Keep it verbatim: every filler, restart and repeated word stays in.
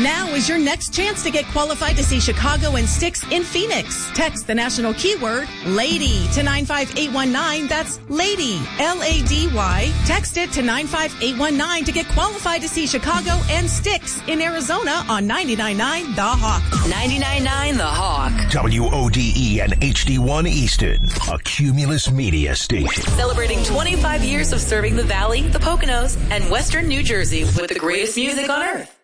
Now is your next chance to get qualified to see Chicago and Styx in Phoenix. Text the national keyword LADY to nine five eight one nine. That's LADY, L A D Y. Text it to nine five eight one nine to get qualified to see Chicago and Styx in Arizona on ninety-nine point nine The Hawk. ninety-nine point nine The Hawk. W O D E and H D one Easton, a Cumulus media station. Celebrating twenty-five years of serving the Valley, the Poconos, and Western New Jersey with the greatest music on earth.